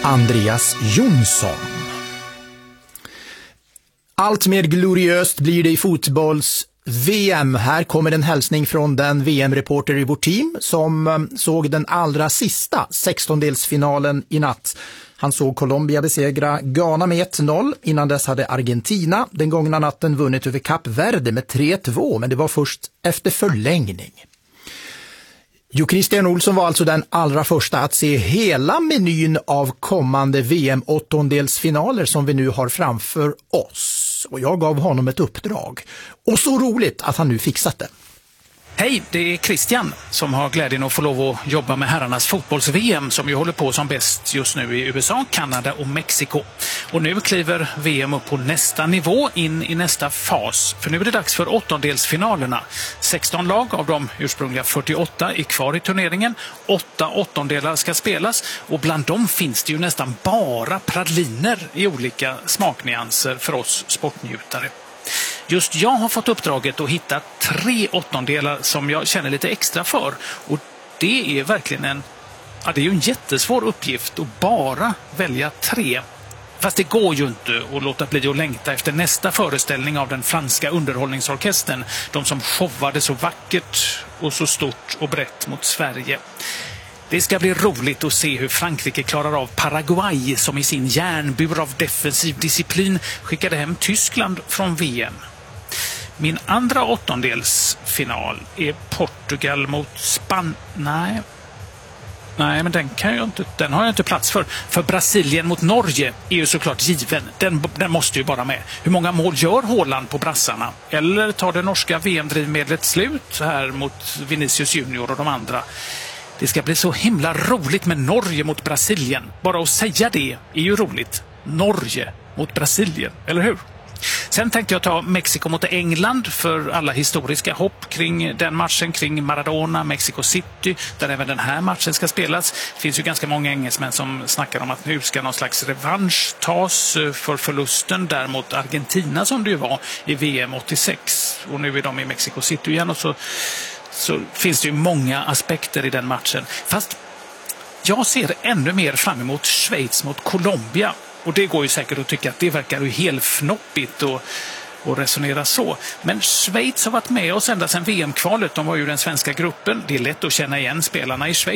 Andreas Jonsson. Allt mer gloriöst blir det i fotbolls-VM. Här kommer en hälsning från den VM-reporter i vårt team som såg den allra sista 16-delsfinalen i natt. Han såg Colombia besegra Ghana med 1-0. Innan dess hade Argentina den gångna natten vunnit över Kap Verde med 3-2, men det var först efter förlängning. Jo, Christian Olsson var alltså den allra första att se hela menyn av kommande VM-åttondelsfinaler som vi nu har framför oss. Och jag gav honom ett uppdrag. Och så roligt att han nu fixat det. Hej, det är Christian som har glädjen att få lov att jobba med herrarnas fotbolls-VM som ju håller på som bäst just nu i USA, Kanada och Mexiko. Och nu kliver VM upp på nästa nivå in i nästa fas. För nu är det dags för åttondelsfinalerna. 16 lag av de ursprungliga 48 är kvar i turneringen. 8 åttondelar ska spelas och bland dem finns det ju nästan bara praliner i olika smaknyanser för oss sportnjutare. Just jag har fått uppdraget att hitta 3 åttondelar som jag känner lite extra för. Och det är verkligen det är ju en jättesvår uppgift att bara välja 3. Fast det går ju inte att låta bli att längta efter nästa föreställning av den franska underhållningsorkestern. De som showade så vackert och så stort och brett mot Sverige. Det ska bli roligt att se hur Frankrike klarar av Paraguay som i sin järnbur av defensiv disciplin skickade hem Tyskland från VM. Min andra åttondelsfinal är Portugal mot Nej, men den har jag inte plats för. För Brasilien mot Norge är ju såklart given. Den måste ju bara med. Hur många mål gör Haaland på brassarna? Eller tar det norska VM-drivmedlet slut här mot Vinicius Junior och de andra? Det ska bli så himla roligt med Norge mot Brasilien. Bara att säga det är ju roligt. Norge mot Brasilien, eller hur? Sen tänkte jag ta Mexiko mot England för alla historiska hopp kring den matchen, kring Maradona, Mexico City, där även den här matchen ska spelas. Det finns ju ganska många engelsmän som snackar om att nu ska någon slags revansch tas för förlusten där mot Argentina som det ju var i VM 86. Och nu är de i Mexico City igen och så finns det ju många aspekter i den matchen. Fast jag ser ännu mer fram emot Schweiz mot Colombia. Och det går ju säkert att tycka att det verkar ju helt fnoppigt och resonera så. Men Schweiz har varit med oss ända sedan VM-kvalet. De var ju den svenska gruppen. Det är lätt att känna igen spelarna i Schweiz.